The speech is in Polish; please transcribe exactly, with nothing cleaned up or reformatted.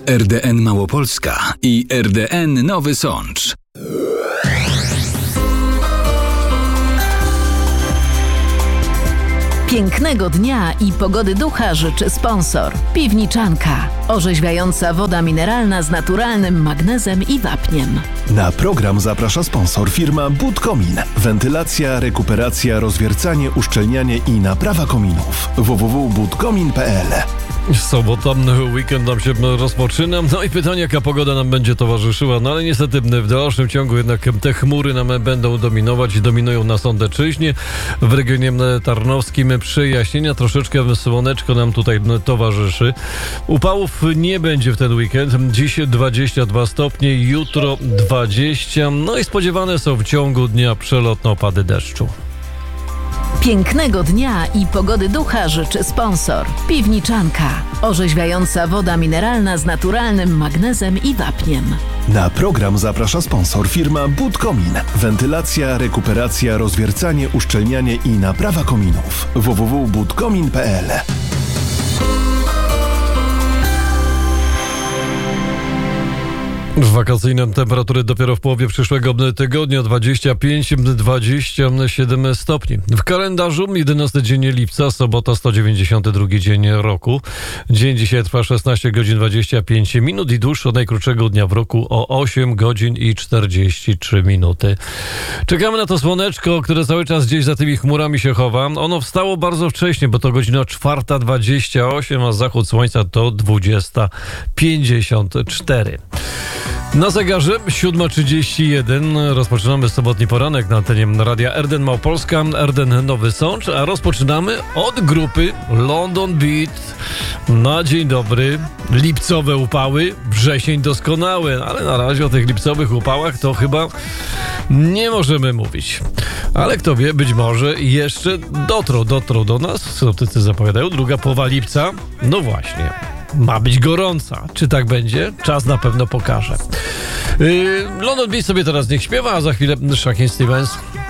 R D N Małopolska i R D N Nowy Sącz. Pięknego dnia i pogody ducha życzy sponsor. Piwniczanka. Orzeźwiająca woda mineralna z naturalnym magnezem i wapniem. Na program zaprasza sponsor firma Budkomin. Wentylacja, rekuperacja, rozwiercanie, uszczelnianie i naprawa kominów. w w w kropka budkomin kropka p l. Sobota, weekend nam się rozpoczyna. No i pytanie, jaka pogoda nam będzie towarzyszyła. No ale niestety w dalszym ciągu jednak te chmury nam będą dominować i dominują na Sądecczyźnie. W regionie tarnowskim przejaśnienia, troszeczkę słoneczko nam tutaj towarzyszy. Upałów nie będzie w ten weekend. Dziś dwadzieścia dwa stopnie, jutro dwadzieścia. No i spodziewane są w ciągu dnia przelotne opady deszczu. Pięknego dnia i pogody ducha życzy sponsor. Piwniczanka. Orzeźwiająca woda mineralna z naturalnym magnezem i wapniem. Na program zaprasza sponsor firma Budkomin. Wentylacja, rekuperacja, rozwiercanie, uszczelnianie i naprawa kominów. w w w kropka budkomin kropka p l. Wakacyjne temperatury dopiero w połowie przyszłego tygodnia dwadzieścia pięć do dwudziestu siedmiu stopni. W kalendarzu jedenasty dzień lipca, sobota sto dziewięćdziesiąty drugi dzień roku. Dzień dzisiaj trwa szesnaście godzin dwadzieścia pięć minut i dłuższy od najkrótszego dnia w roku o osiem godzin i czterdzieści trzy minuty. Czekamy na to słoneczko, które cały czas gdzieś za tymi chmurami się chowa. Ono wstało bardzo wcześnie, bo to godzina czwarta dwadzieścia osiem, a zachód słońca to dwudziesta pięćdziesiąt cztery. Na zegarze siódma trzydzieści jeden. Rozpoczynamy sobotni poranek na antenie Radia R D N Małopolska, R D N Nowy Sącz, a rozpoczynamy od grupy London Beat. Na dzień dobry, lipcowe upały, wrzesień doskonały, ale na razie o tych lipcowych upałach to chyba nie możemy mówić. Ale kto wie, być może jeszcze dotrą, dotrą do nas, synoptycy zapowiadają, druga połowa lipca, no właśnie. Ma być gorąca. Czy tak będzie? Czas na pewno pokaże. Yy, London Beat sobie teraz niech śpiewa, a za chwilę Shakin' Stevens.